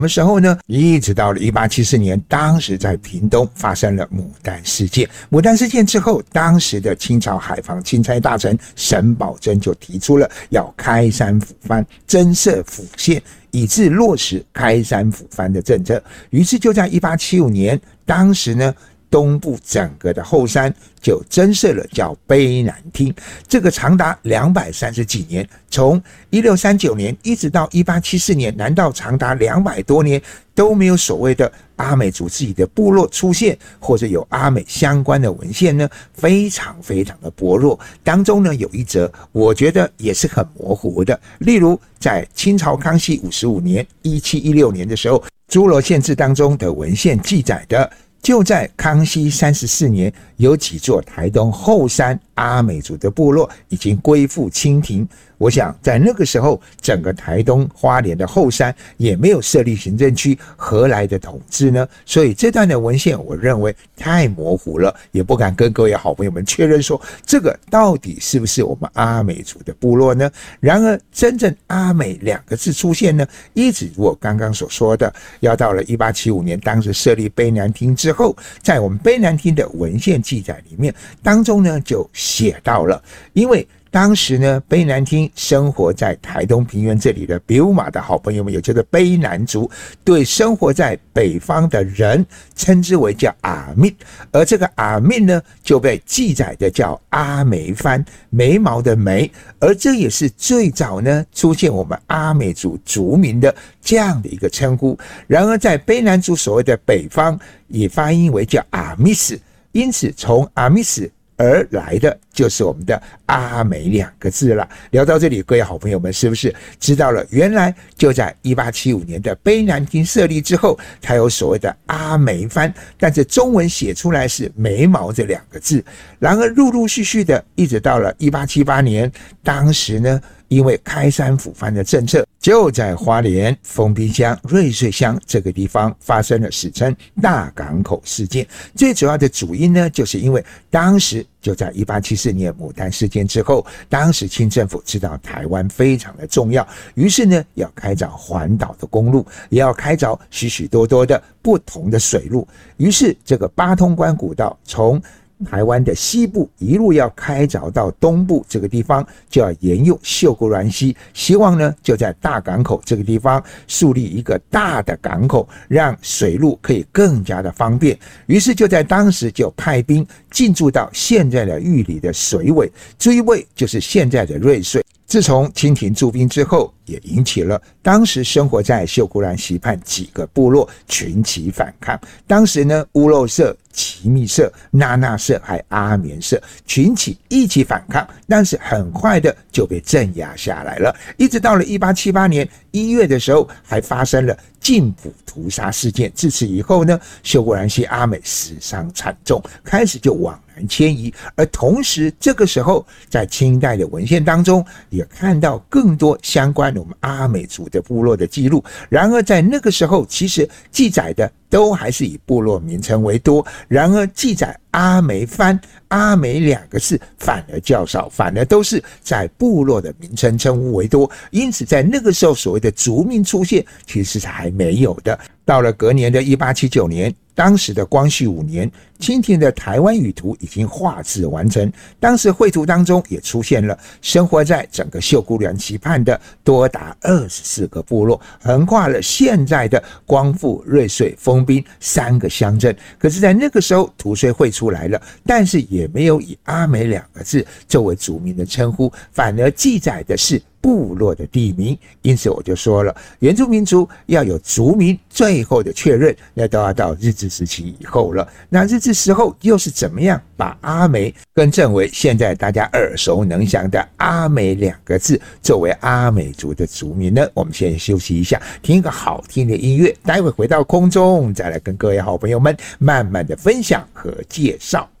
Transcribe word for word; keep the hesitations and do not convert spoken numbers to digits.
什么时候呢？一直到了一八七四年，当时在屏东发生了牡丹事件。牡丹事件之后，当时的清朝海防钦差大臣沈葆桢就提出了要开山抚番，增设府县，以致落实开山抚番的政策。于是就在一八七五年，当时呢东部整个的后山就增设了叫卑南厅，这个长达两百三十几年，从一六三九年一直到一八七四年，难道长达两百多年都没有所谓的阿美族自己的部落出现，或者有阿美相关的文献呢？非常非常的薄弱。当中呢有一则我觉得也是很模糊的，例如在清朝康熙五十五年一七一六年的时候，诸罗县志当中的文献记载的，就在康熙三十四年，有几座台东后山阿美族的部落已经归附清廷。我想在那个时候，整个台东花莲的后山也没有设立行政区，何来的统治呢？所以这段的文献我认为太模糊了，也不敢跟各位好朋友们确认说这个到底是不是我们阿美族的部落呢？然而真正阿美两个字出现呢，一直如我刚刚所说的，要到了一八七五年，当时设立卑南厅之后，在我们卑南厅的文献记载里面当中呢就写到了，因为当时呢，卑南厅生活在台东平原这里的比乌马的好朋友们，有叫做卑南族，对生活在北方的人称之为叫阿密，而这个阿密呢，就被记载的叫阿美番，眉毛的眉，而这也是最早呢出现我们阿美族族民的这样的一个称呼。然而在卑南族所谓的北方，也发音为叫阿密斯，因此从阿密斯而来的就是我们的阿美两个字了。聊到这里，各位好朋友们是不是知道了，原来就在一八七五年的卑南厅设立之后，才有所谓的阿美番，但是中文写出来是眉毛这两个字。然而陆陆续续的一直到了一八七八年，当时呢因为开山抚番的政策，就在花莲丰滨乡瑞穗乡这个地方发生了史称大港口事件。最主要的主因呢，就是因为当时就在一八七四年牡丹事件之后，当时清政府知道台湾非常的重要，于是呢要开凿环岛的公路，也要开凿许许多多的不同的水路。于是这个八通关古道从台湾的西部一路要开凿到东部这个地方，就要沿用秀姑峦溪，希望呢就在大港口这个地方树立一个大的港口，让水路可以更加的方便。于是就在当时就派兵进驻到现在的玉里的水尾，这一尾就是现在的瑞穗。自从清廷驻兵之后，也引起了当时生活在秀姑峦溪畔几个部落群起反抗。当时呢，乌漏社、奇密社、那那社还阿棉社群起一起反抗，但是很快的就被镇压下来了。一直到了一八七八年一月的时候，还发生了禁捕屠杀事件。自此以后呢，秀姑峦溪阿美死伤惨重，开始就往南迁移。而同时这个时候在清代的文献当中也看到更多相关我们阿美族的部落的记录。然而在那个时候其实记载的都还是以部落名称为多，然而记载阿美番、阿美两个字反而较少，反而都是在部落的名称称呼为多。因此在那个时候所谓的族民出现其实是还没有的。到了隔年的一八七九年，当时的光绪五年，清廷的台湾语图已经画制完成，当时绘图当中也出现了生活在整个秀姑峦溪畔的多达二十四个部落，横跨了现在的光复、瑞穗、丰滨三个乡镇。可是在那个时候图虽绘出来了，但是也没有以阿美两个字作为族民的称呼，反而记载的是部落的地名。因此我就说了，原住民族要有族名最后的确认，那都要到日治时期以后了。那日治时候又是怎么样把阿美更正为现在大家耳熟能详的阿美两个字作为阿美族的族名呢？我们先休息一下，听一个好听的音乐，待会回到空中再来跟各位好朋友们慢慢的分享和介绍。